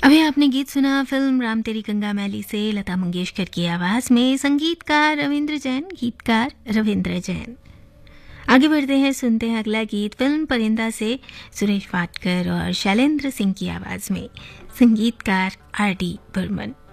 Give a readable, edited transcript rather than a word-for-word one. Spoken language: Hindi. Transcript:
अभी आपने गीत सुना फिल्म राम तेरी गंगा मैली से लता मंगेशकर की आवाज में, संगीतकार रविंद्र जैन, गीतकार रविंद्र जैन। आगे बढ़ते हैं, सुनते हैं अगला गीत फिल्म परिंदा से सुरेश वाडकर और शैलेंद्र सिंह की आवाज में, संगीतकार आर डी बर्मन।